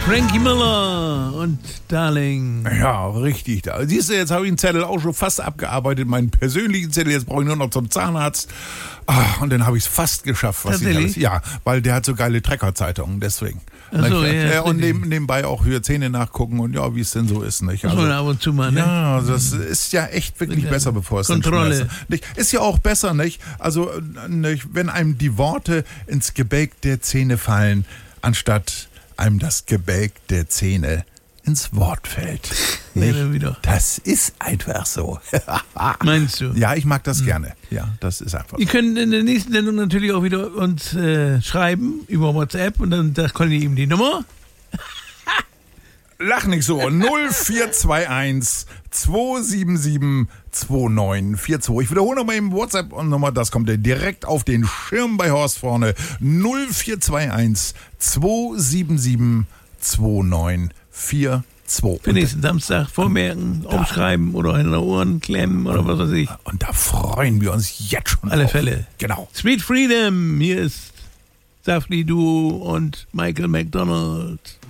Frankie Miller und Darling. Ja, richtig. Siehst du, jetzt habe ich den Zettel auch schon fast abgearbeitet, meinen persönlichen Zettel. Jetzt brauche ich nur noch zum Zahnarzt. Und dann habe ich es fast geschafft. Was ich alles, ja, weil der hat so geile Trecker-Zeitungen, deswegen. Ach so, ja, und nebenbei auch für Zähne nachgucken und ja, wie es denn so ist. Nicht? Also, ab und zu mal, ne? Ja, das ist ja echt wirklich besser, bevor es Kontrolle. Nicht? Ist ja auch besser, nicht? Also, nicht, wenn einem die Worte ins Gebälk der Zähne fallen, anstatt einem das Gebälk der Zähne ins Wort fällt. Nicht? Ja, wieder. Das ist einfach so. Meinst du? Ja, ich mag das gerne. Ja, das ist einfach so. Ihr könnt in der nächsten Sendung natürlich auch wieder uns schreiben über WhatsApp und dann könnt ihr ihm die Nummer. Lach nicht so. 0421 277 2942. Ich wiederhole nochmal eben WhatsApp-Nummer. Das kommt direkt auf den Schirm bei Horst vorne. 0421 277 2942. Für nächsten Samstag vormerken, aufschreiben oder in den Ohren klemmen oder was weiß ich. Und da freuen wir uns jetzt schon Alle drauf. Fälle. Genau. Sweet Freedom. Hier ist Safri Duo und Michael McDonald.